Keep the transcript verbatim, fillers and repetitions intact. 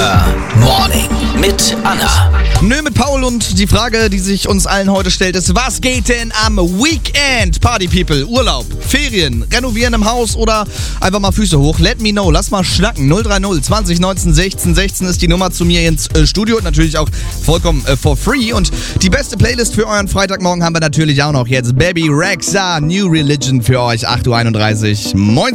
Mega Morning mit Anna. Nö, mit Paul, und die Frage, die sich uns allen heute stellt, ist: Was geht denn am Weekend? Party People, Urlaub, Ferien, renovieren im Haus oder einfach mal Füße hoch? Let me know, lass mal schnacken. null drei null zwanzig neunzehn sechzehn sechzehn ist die Nummer zu mir ins äh, Studio und natürlich auch vollkommen äh, for free. Und die beste Playlist für euren Freitagmorgen haben wir natürlich auch noch jetzt. Baby Rexha, New Religion für euch, acht Uhr einunddreißig. Moin.